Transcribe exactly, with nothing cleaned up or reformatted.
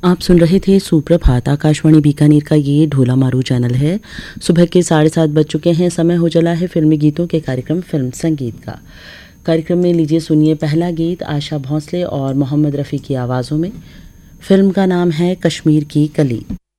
आप सुन रहे थे सुप्रभात। आकाशवाणी बीकानेर का ये ढोला मारू चैनल है। सुबह के साढ़े सात बज चुके हैं। समय हो चला है फिल्मी गीतों के कार्यक्रम फिल्म संगीत का। कार्यक्रम में लीजिए सुनिए पहला गीत आशा भोंसले और मोहम्मद रफ़ी की आवाज़ों में। फिल्म का नाम है कश्मीर की कली।